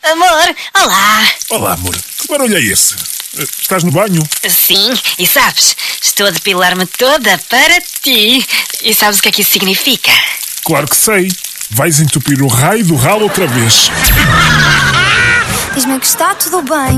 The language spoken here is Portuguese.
Amor, olá. Olá, amor. Que barulho é esse? Estás no banho? Sim, e sabes, estou a depilar-me toda para ti. E sabes o que é que isso significa? Claro que sei. Vais entupir o raio do ralo outra vez. Diz-me que está tudo bem.